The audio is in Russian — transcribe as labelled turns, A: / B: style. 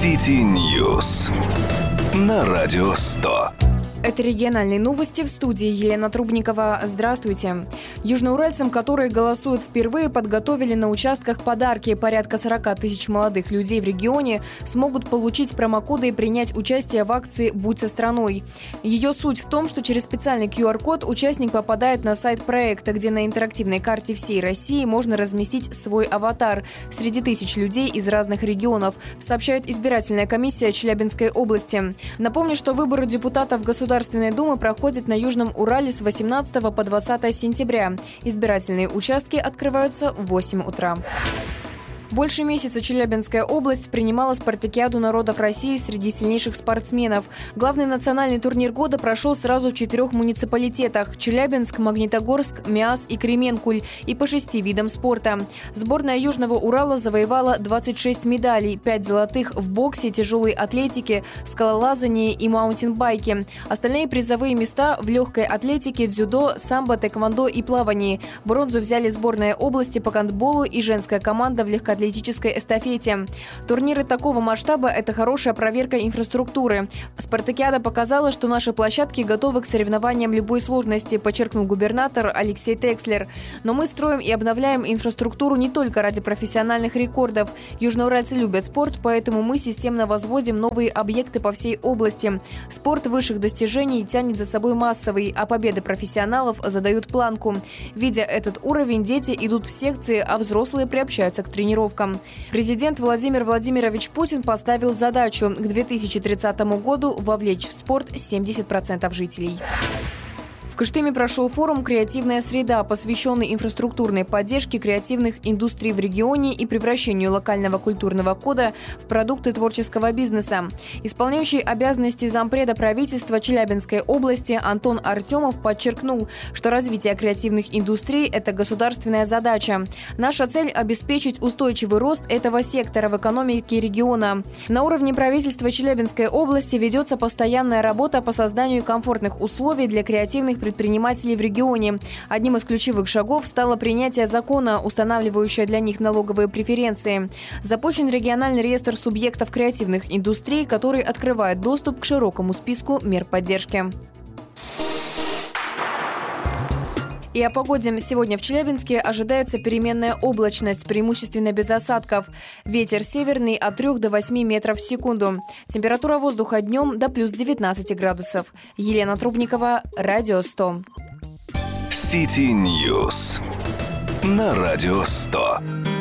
A: City News на Радио 100.
B: Это региональные новости, в студии Елена Трубникова. Здравствуйте. Южноуральцам, которые голосуют впервые, подготовили на участках подарки. Порядка 40 тысяч молодых людей в регионе смогут получить промокоды и принять участие в акции «Будь со страной». Ее суть в том, что через специальный QR-код участник попадает на сайт проекта, где на интерактивной карте всей России можно разместить свой аватар среди тысяч людей из разных регионов, сообщает избирательная комиссия Челябинской области. Напомню, что выборы депутатов Государственной Думы проходят на Южном Урале с 18 по 20 сентября. Избирательные участки открываются в 8 утра. Больше месяца Челябинская область принимала спартакиаду народов России среди сильнейших спортсменов. Главный национальный турнир года прошел сразу в 4 муниципалитетах – Челябинск, Магнитогорск, Миас и Кременкуль, и по 6 видам спорта. Сборная Южного Урала завоевала 26 медалей, 5 золотых в боксе, тяжелой атлетике, скалолазании и маунтинбайке. Остальные призовые места в легкой атлетике, дзюдо, самбо, тэквондо и плавании. Бронзу взяли сборная области по гандболу и женская команда в легкоатлетической эстафете. Турниры такого масштаба – это хорошая проверка инфраструктуры. Спартакиада показала, что наши площадки готовы к соревнованиям любой сложности, подчеркнул губернатор Алексей Текслер. Но мы строим и обновляем инфраструктуру не только ради профессиональных рекордов. Южноуральцы любят спорт, поэтому мы системно возводим новые объекты по всей области. Спорт высших достижений тянет за собой массовый, а победы профессионалов задают планку. Видя этот уровень, дети идут в секции, а взрослые приобщаются к тренировкам. Президент Владимир Владимирович Путин поставил задачу к 2030 году вовлечь в спорт 70% жителей. В Кыштыме прошел форум «Креативная среда», посвященный инфраструктурной поддержке креативных индустрий в регионе и превращению локального культурного кода в продукты творческого бизнеса. Исполняющий обязанности зампреда правительства Челябинской области Антон Артемов подчеркнул, что развитие креативных индустрий – это государственная задача. Наша цель – обеспечить устойчивый рост этого сектора в экономике региона. На уровне правительства Челябинской области ведется постоянная работа по созданию комфортных условий для креативных предпринимателей в регионе. Одним из ключевых шагов стало принятие закона, устанавливающего для них налоговые преференции. Запущен региональный реестр субъектов креативных индустрий, который открывает доступ к широкому списку мер поддержки. И о погоде. Сегодня в Челябинске ожидается переменная облачность, преимущественно без осадков. Ветер северный от 3 до 8 метров в секунду. Температура воздуха днем до плюс 19 градусов. Елена Трубникова, Радио 100.
A: City News на Радио 100.